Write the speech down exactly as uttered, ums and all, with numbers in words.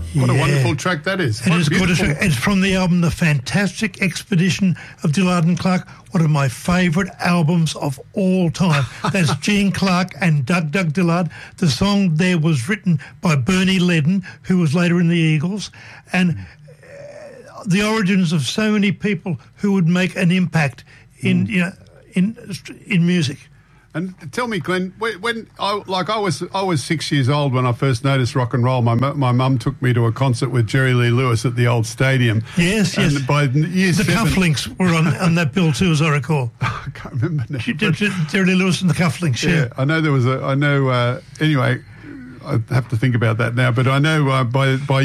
What yeah. a wonderful track that is. It What is good. beautiful- It's from the album The Fantastic Expedition of Dillard and Clark, one of my favourite albums of all time. That's Gene Clark and Doug Doug Dillard. The song there was written by Bernie Leadon, who was later in the Eagles, and uh, the origins of so many people who would make an impact in Mm. you know in in music. And tell me, Glenn, when, when I like I was I was six years old when I first noticed rock and roll. My mu- my mum took me to a concert with Jerry Lee Lewis at the old stadium. Yes, and yes. By year The seven, Cufflinks were on, on that bill too, as I recall. I can't remember now. She did, did Jerry Lee Lewis and the Cufflinks. Yeah. Yeah, I know there was a. I know. Uh, anyway, I have to think about that now. But I know uh, by by